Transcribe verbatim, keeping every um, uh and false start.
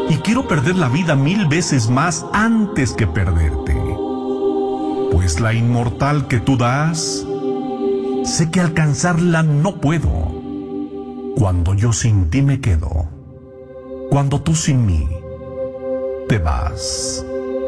y quiero perder la vida mil veces más antes que perderte. Pues la inmortal que tú das, sé que alcanzarla no puedo. Cuando yo sin ti me quedo, cuando tú sin mí te vas.